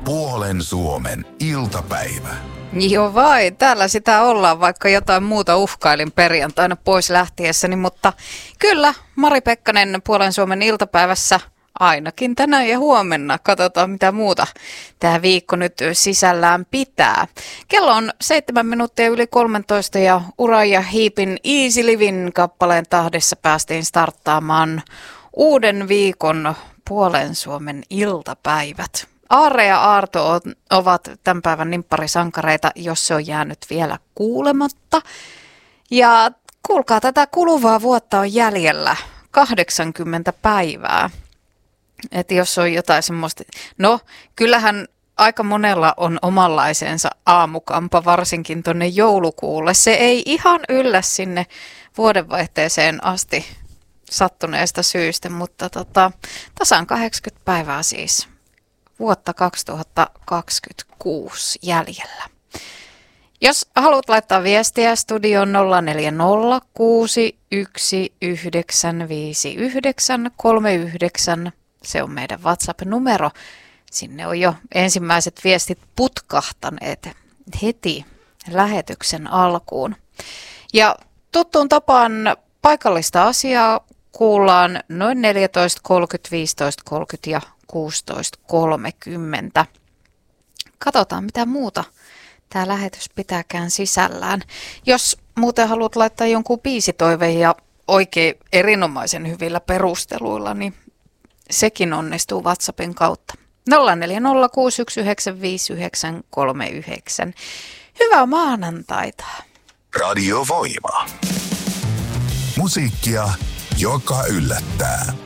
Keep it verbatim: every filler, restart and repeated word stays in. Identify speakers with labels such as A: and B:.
A: Puolen Suomen iltapäivä.
B: Joo vai, täällä sitä ollaan, vaikka jotain muuta uhkailin perjantaina pois lähtiessäni, mutta kyllä Mari Pekkanen Puolen Suomen iltapäivässä ainakin tänään ja huomenna. Katsotaan mitä muuta tämä viikko nyt sisällään pitää. Kello on seitsemän minuuttia yli kolmetoista ja Uriah Heepin Easy Living -kappaleen tahdissa päästiin starttaamaan uuden viikon Puolen Suomen iltapäivät. Aarre ja Aarto ovat tämän päivän nimpparisankareita, jos se on jäänyt vielä kuulematta. Ja kuulkaa, tätä kuluvaa vuotta on jäljellä kahdeksankymmentä päivää. Että jos on jotain semmoista, no kyllähän aika monella on omanlaisensa aamukampa, varsinkin tuonne joulukuulle. Se ei ihan yllä sinne vuodenvaihteeseen asti sattuneesta syystä, mutta tota, tasan kahdeksankymmentä päivää siis. Vuotta kaksituhattakaksikymmentäkuusi jäljellä. Jos haluat laittaa viestiä studioon nolla neljä nolla kuusi yksi yhdeksän viisi yhdeksän kolme yhdeksän, se on meidän WhatsApp-numero. Sinne on jo ensimmäiset viestit putkahtaneet heti lähetyksen alkuun. Ja tuttuun tapaan paikallista asiaa kuullaan noin neljätoista kolmekymmentä, viisitoista kolmekymmentä ja kuusitoista kolmekymmentä. Katsotaan mitä muuta tämä lähetys pitääkään sisällään. Jos muuten haluat laittaa jonkun biisitoiveen ja oikein erinomaisen hyvillä perusteluilla, niin sekin onnistuu WhatsAppin kautta. nolla neljä nolla kuusi yksi yhdeksän viisi yhdeksän kolme yhdeksän. Hyvää maanantaita.
A: Radio Voima. Musiikkia, joka yllättää.